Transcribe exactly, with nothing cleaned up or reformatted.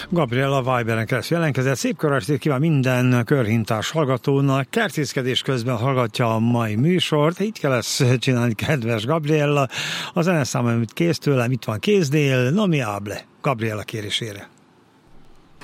Gabriella Viberen keresztül jelentkezett. Szép körestét kíván minden körhintás hallgatónak. Kertészkedés közben hallgatja a mai műsort. Így kell ezt csinálni, kedves Gabriella. A zeneszám, amit kész tőlem, itt van kézdél. Nomiable. Gabriella kérésére.